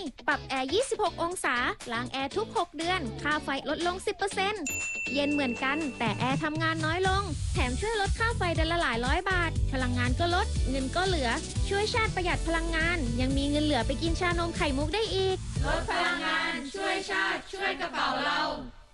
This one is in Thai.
ปรับแอร์ 26 องศา ล้างแอร์ทุก 6 เดือน ค่าไฟลดลง 10% เย็นเหมือนกัน แต่แอร์ทำงานน้อยลง แถมช่วยลดค่าไฟเดือนละหลายร้อยบาท พลังงานก็ลด เงินก็เหลือ ช่วยชาติประหยัดพลังงาน ยังมีเงินเหลือไปกินชานมไข่มุกได้อีกลดพลังงาน ช่วยชาติ ช่วยกระเป๋าเรา